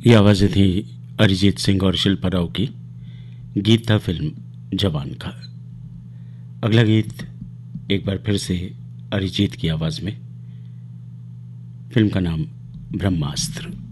ये आवाज़ें थी अरिजीत सिंह और शिल्पा राव की। गीत था फिल्म जवान का। अगला गीत एक बार फिर से अरिजीत की आवाज़ में। फिल्म का नाम ब्रह्मास्त्र।